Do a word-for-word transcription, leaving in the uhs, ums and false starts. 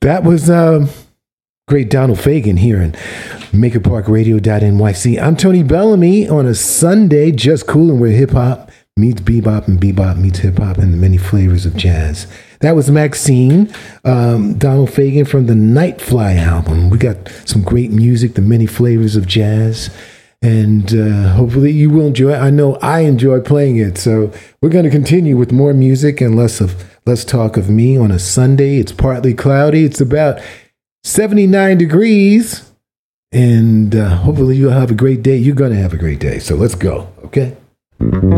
That was um, great Donald Fagen here in maker park radio dot N Y C. I'm Tony Bellamy on a Sunday, just cooling where hip hop meets bebop and bebop meets hip hop and the many flavors of jazz. That was Maxine, um, Donald Fagen from the Nightfly album. We got some great music, the many flavors of jazz. And uh, hopefully you will enjoy it. I know I enjoy playing it. So we're going to continue with more music and less of less talk of me on a Sunday. It's partly cloudy. It's about seventy-nine degrees. And uh, hopefully you'll have a great day. You're going to have a great day. So let's go. Okay.